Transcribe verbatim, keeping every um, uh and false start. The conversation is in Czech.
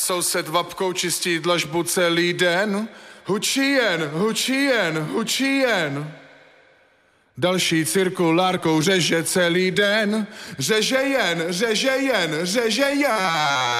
Soused vapkou čistí dlažbu celý den. Hučí jen, hučí jen, hučí jen. Další cirkulárkou řeže celý den. Řeže jen, řeže jen, řeže jen.